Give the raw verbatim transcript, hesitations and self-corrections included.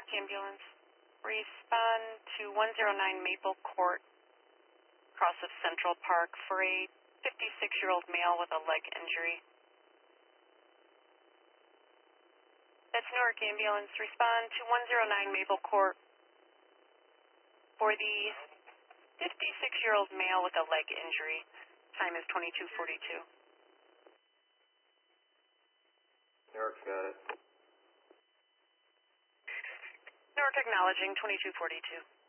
Newark Ambulance. Respond to one zero nine Maple Court, cross of Central Park, for a fifty-six-year-old male with a leg injury. That's Newark Ambulance. Respond to one zero nine Maple Court for the fifty-six-year-old male with a leg injury. Time is twenty-two forty-two. Newark's got it. Newark acknowledging twenty-two forty-two.